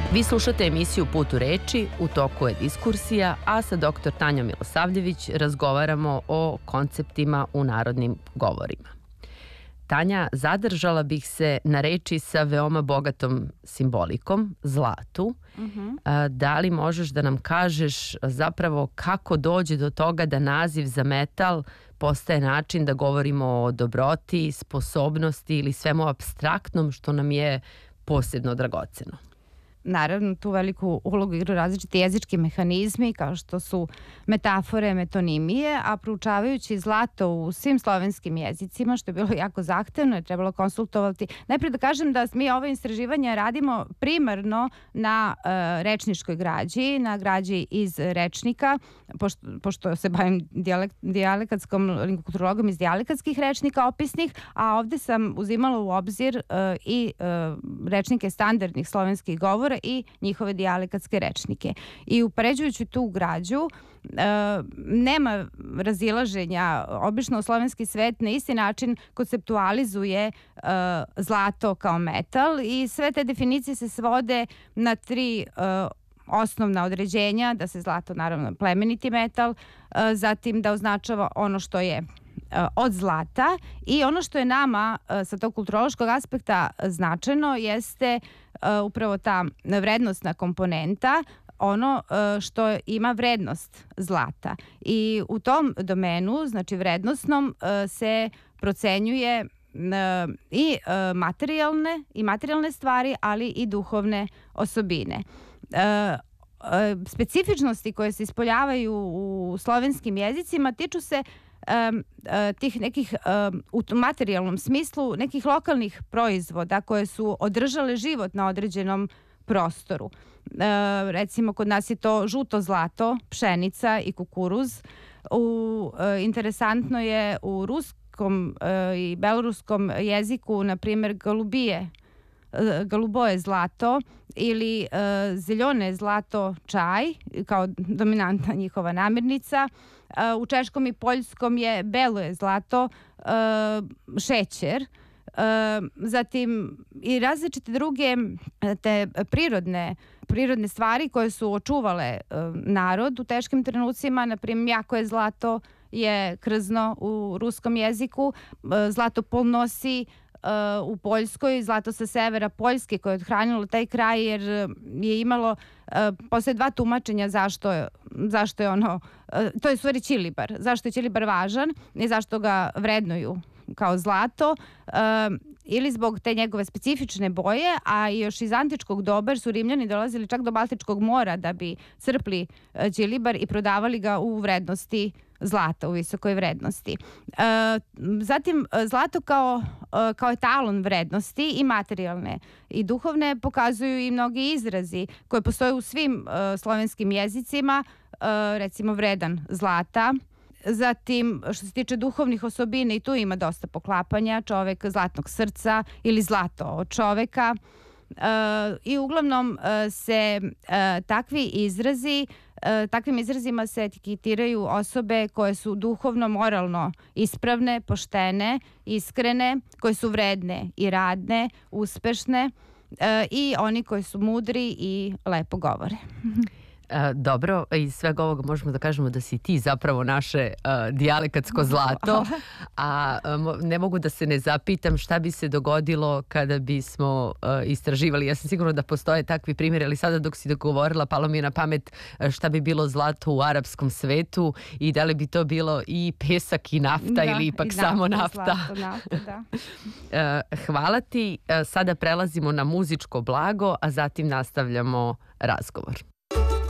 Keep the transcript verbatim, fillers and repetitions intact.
Vi slušate emisiju Put u reči, u toku je diskursija, a sa doktor Tanjom Milosavljević razgovaramo o konceptima u narodnim govorima. Tanja, zadržala bih se na reči sa veoma bogatom simbolikom, zlatu. Uh-huh. Da li možeš da nam kažeš zapravo kako dođe do toga da naziv za metal postaje način da govorimo o dobroti, sposobnosti ili svemu apstraktnom što nam je posebno dragoceno? Naravno, tu veliku ulogu igraju različiti jezički mehanizmi kao što su metafore, metonimije, a proučavajući zlato u svim slovenskim jezicima, što je bilo jako zahtevno, je trebalo konsultovati. Najprije da kažem da mi ove istraživanja radimo primarno na uh, rečničkoj građi, na građi iz rečnika, pošto, pošto se bavim dijalek, dijalekatskom lingvokulturologom iz dijalekatskih rečnika opisnih, a ovde sam uzimala u obzir uh, i uh, rečnike standardnih slovenskih govora i njihove dijalekatske rečnike. I upoređujući tu građu, e, nema razilaženja. Obično slovenski svet na isti način konceptualizuje e, zlato kao metal i sve te definicije se svode na tri e, osnovna određenja, da se zlato naravno plemeniti metal, e, zatim da označava ono što je od zlata i ono što je nama sa tog kulturološkog aspekta značajno jeste upravo ta vrednostna komponenta, ono što ima vrednost zlata. I u tom domenu, znači vrednostnom, se procenjuje i materijalne i materijalne stvari, ali i duhovne osobine. Specifičnosti koje se ispoljavaju u slovenskim jezicima tiču se Um, uh, tih nekih um, u materijalnom smislu nekih lokalnih proizvoda koje su održale život na određenom prostoru. Uh, recimo kod nas je to žuto zlato, pšenica i kukuruz. U, uh, interesantno je u ruskom uh, i beloruskom jeziku, na primjer, galubije, uh, galuboje zlato ili uh, zeljone zlato čaj kao dominantna njihova namirnica. U češkom i poljskom je belo je zlato, šećer, zatim i različite druge te prirodne, prirodne stvari koje su očuvale narod u teškim trenucima. Na primjer, jako je zlato je krzno u ruskom jeziku, zlato polnosi u Poljskoj, zlato sa severa Poljske koje je odhranilo taj kraj jer je imalo, postoje dva tumačenja zašto je, zašto je ono, to je stvari ćilibar, zašto je ćilibar važan i zašto ga vrednuju kao zlato, ili zbog te njegove specifične boje, a još iz antičkog doba su Rimljani dolazili čak do Baltičkog mora da bi crpli ćilibar i prodavali ga u vrednosti zlata, u visokoj vrednosti. E, zatim, zlato kao, kao etalon vrednosti i materijalne i duhovne pokazuju i mnogi izrazi koje postoje u svim e, slovenskim jezicima, e, recimo vredan zlata. Zatim, što se tiče duhovnih osobina, i tu ima dosta poklapanja, čovek zlatnog srca ili zlato od čoveka. E, I uglavnom e, se e, takvi izrazi E, takvim izrazima se etiketiraju osobe koje su duhovno, moralno ispravne, poštene, iskrene, koje su vredne i radne, uspešne e, i oni koji su mudri i lepo govore. Dobro, iz svega ovoga možemo da kažemo da si ti zapravo naše uh, dijalekatsko zlato, a um, ne mogu da se ne zapitam šta bi se dogodilo kada bismo uh, istraživali. Ja sam sigurna da postoje takvi primjeri, ali sada dok si dogovorila palo mi je na pamet šta bi bilo zlato u arapskom svetu i da li bi to bilo i pesak i nafta da, ili ipak nafta, samo nafta. Zlato, nafta da. uh, hvala ti. Uh, sada prelazimo na muzičko blago, a zatim nastavljamo razgovor.